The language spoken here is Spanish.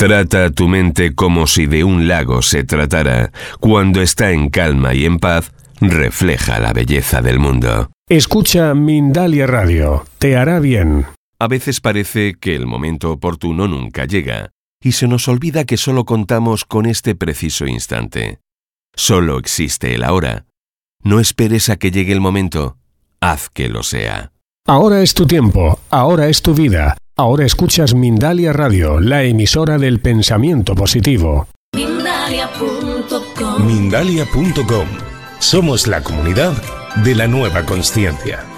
Trata a tu mente como si de un lago se tratara. Cuando está en calma y en paz, refleja la belleza del mundo. Escucha Mindalia Radio. Te hará bien. A veces parece que el momento oportuno nunca llega, y se nos olvida que solo contamos con este preciso instante. Solo existe el ahora. No esperes a que llegue el momento. Haz que lo sea. Ahora es tu tiempo. Ahora es tu vida. Ahora escuchas Mindalia Radio, la emisora del pensamiento positivo. Mindalia.com. Somos la comunidad de la nueva consciencia.